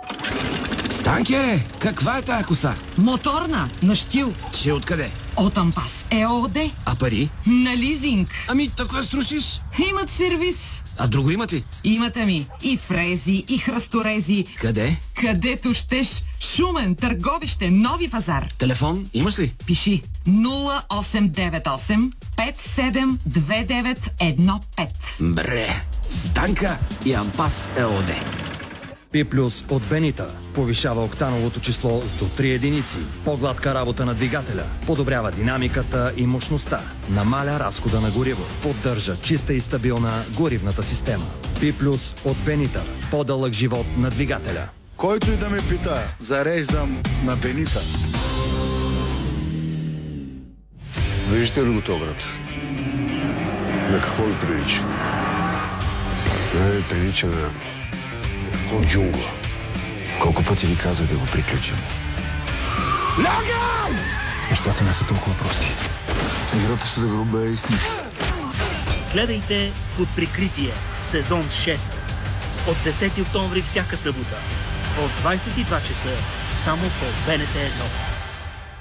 Станке, каква е тая коса? Моторна, на щил. Че откъде? От Ампас ЕООД. А пари? На лизинг. Ами, така струшиш. Имат сервис. А друго имат ли? Имате ми и фрези, и храсторези. Къде? Където щеш. Шумен, Търговище, Нови пазар. Телефон имаш ли? Пиши 0898 572915. Бре, Станка и Ампас ЕОД. Пи плюс от Бенита повишава октановото число с до 3 единици. По-гладка работа на двигателя. Подобрява динамиката и мощността. Намаля разхода на гориво. Поддържа чиста и стабилна горивната система. Пи плюс от Бенита. По-дълъг живот на двигателя. Който и да ме пита, зареждам на Бенита. Виждате ли го този град? На какво ви прилича? Прилича на джунгла. Колко пъти ви казах да го приключим? Лягай! Нещата не са толкова прости. Играта с гроба е истинска. Гледайте Под прикритие, сезон 6. От 10 октомври всяка събота. От 22 часа само по БНТ 1.